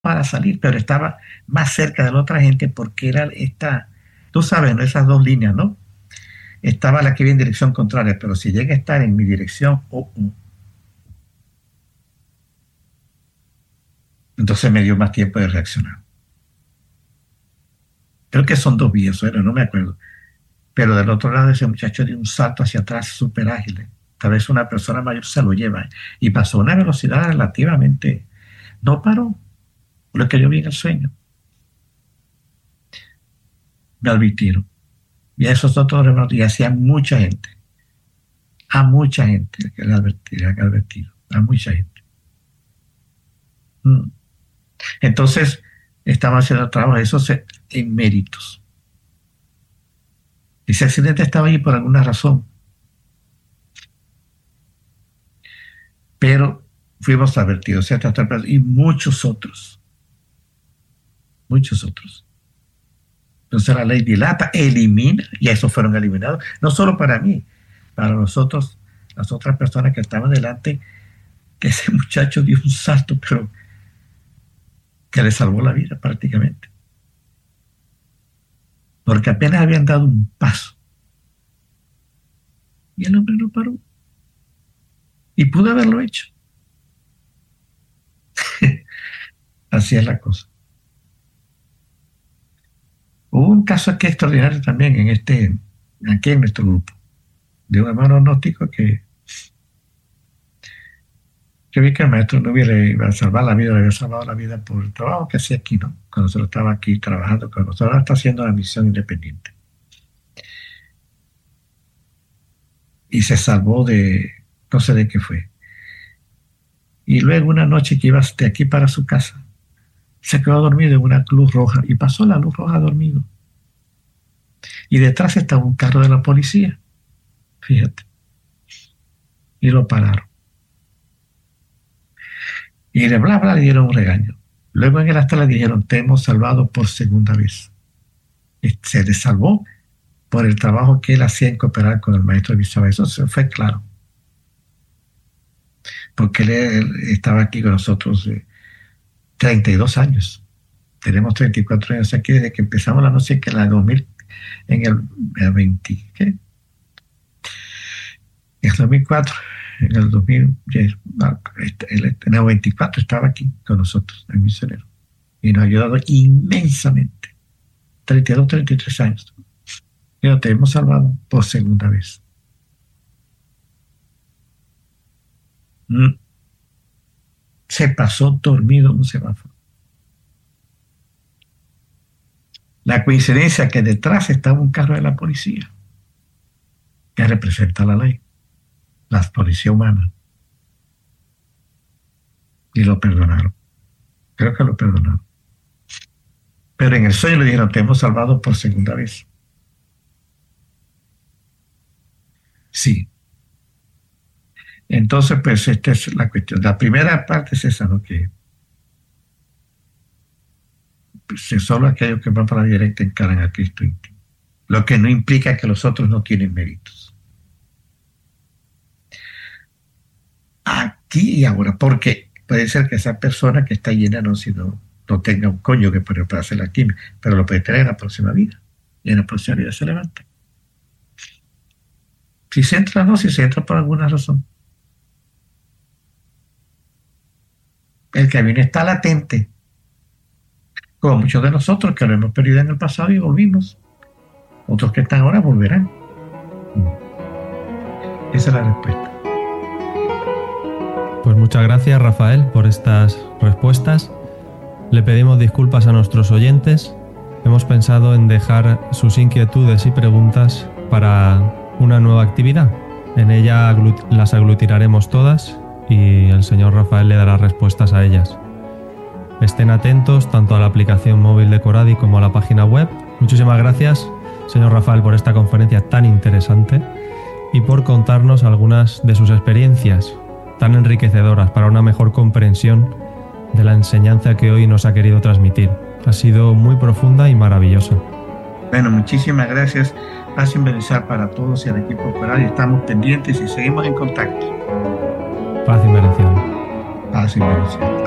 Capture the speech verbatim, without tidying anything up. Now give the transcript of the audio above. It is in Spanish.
para salir, pero estaba más cerca de la otra gente porque era esta, tú sabes, ¿no? Esas dos líneas, ¿no? Estaba la que viene en dirección contraria, pero si llega a estar en mi dirección, oh, oh. Entonces me dio más tiempo de reaccionar. Creo que son dos vías, ¿no? No me acuerdo. Pero del otro lado ese muchacho dio un salto hacia atrás súper ágil. Tal vez una persona mayor se lo lleva. Y pasó a una velocidad relativamente... No paró, lo que yo vi en el sueño. Me advirtieron. Y a esos otros hermanos, y hacía mucha gente. A mucha gente que le advertido, que advertido. A mucha gente. Mm. Entonces, estamos haciendo trabajo de esos en méritos. Ese accidente estaba allí por alguna razón. Pero fuimos advertidos, ¿cierto? Y muchos otros. Muchos otros. Entonces la ley dilata, elimina, y esos fueron eliminados, no solo para mí, para los otros, las otras personas que estaban delante, que ese muchacho dio un salto, pero que le salvó la vida prácticamente. Porque apenas habían dado un paso. Y el hombre no paró. Y pudo haberlo hecho. Así es la cosa. Hubo un caso aquí extraordinario también en este, aquí en nuestro grupo, de un hermano gnóstico que yo vi que el maestro no hubiera iba a salvar la vida, le había salvado la vida por el trabajo que hacía aquí, ¿no? Cuando nosotros estaba aquí trabajando, cuando nosotros ahora está haciendo la misión independiente. Y se salvó de, no sé de qué fue. Y luego una noche que iba de aquí para su casa, se quedó dormido en una luz roja y pasó la luz roja dormido. Y detrás estaba un carro de la policía, fíjate. Y lo pararon. Y de bla, bla, le dieron un regaño. Luego en el hasta le dijeron, te hemos salvado por segunda vez. Y se le salvó por el trabajo que él hacía en cooperar con el maestro Evisaba. Eso fue claro. Porque él, él estaba aquí con nosotros eh, treinta y dos años. Tenemos treinta y cuatro años aquí desde que empezamos la noche que en la dos mil, en el, el veinte, ¿qué? En el dos mil cuatro, en el dos mil, en el veinticuatro estaba aquí con nosotros, el misionero. Y nos ha ayudado inmensamente. treinta y dos, treinta y tres años. Y nos hemos salvado por segunda vez. Mm. Se pasó dormido en un semáforo. La coincidencia que detrás estaba un carro de la policía que representa la ley, la policía humana. Y lo perdonaron. Creo que lo perdonaron. Pero en el sueño le dijeron, te hemos salvado por segunda vez. Sí. Entonces, pues, esta es la cuestión. La primera parte es esa, ¿no? Que pues, solo aquellos que van para la directa encaran a Cristo íntimo. Lo que no implica que los otros no tienen méritos. Aquí y ahora, porque puede ser que esa persona que está llena no, si no, no tenga un coño que poner para hacer la quimio, pero lo puede tener en la próxima vida. Y en la próxima vida se levanta. Si se entra, no, si se entra por alguna razón. El camino está latente, como muchos de nosotros que lo hemos perdido en el pasado y volvimos. Otros que están ahora volverán. Esa es la respuesta. Pues muchas gracias, Rafael, por estas respuestas. Le pedimos disculpas a nuestros oyentes. Hemos pensado en dejar sus inquietudes y preguntas para una nueva actividad. En ella aglut- las aglutinaremos todas y el señor Rafael le dará respuestas a ellas. Estén atentos tanto a la aplicación móvil de Coradi como a la página web. Muchísimas gracias, señor Rafael, por esta conferencia tan interesante y por contarnos algunas de sus experiencias tan enriquecedoras para una mejor comprensión de la enseñanza que hoy nos ha querido transmitir. Ha sido muy profunda y maravillosa. Bueno, muchísimas gracias. Paz y bendición para todos y al equipo Coradi. Estamos pendientes y seguimos en contacto. Paz y bendición. Paz y bendición.